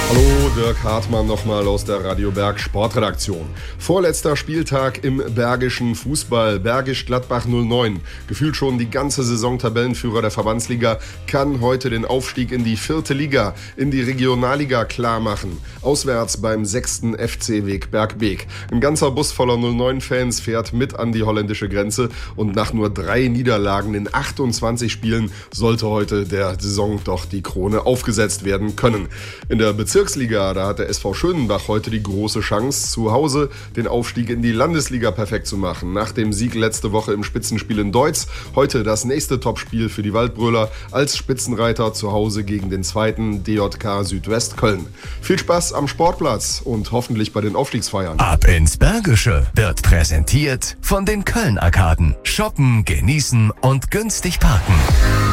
Hallo, Dirk Hartmann nochmal aus der Radio Berg Sportredaktion. Vorletzter Spieltag im bergischen Fußball. Bergisch Gladbach 09. Gefühlt schon die ganze Saison Tabellenführer der Verbandsliga, kann heute den Aufstieg in die 4. Liga, in die Regionalliga klar machen. Auswärts beim 6. FC Wegberg Beek. Ein ganzer Bus voller 09-Fans fährt mit an die holländische Grenze und nach nur 3 Niederlagen in 28 Spielen sollte heute der Saison doch die Krone aufgesetzt werden können. In der Bezirksliga, da hat der SV Schönenbach heute die große Chance, zu Hause den Aufstieg in die Landesliga perfekt zu machen. Nach dem Sieg letzte Woche im Spitzenspiel in Deutz, heute das nächste Topspiel für die Waldbröler als Spitzenreiter zu Hause gegen den 2. DJK Südwest Köln. Viel Spaß am Sportplatz und hoffentlich bei den Aufstiegsfeiern. Ab ins Bergische wird präsentiert von den Köln-Arkaden. Shoppen, genießen und günstig parken.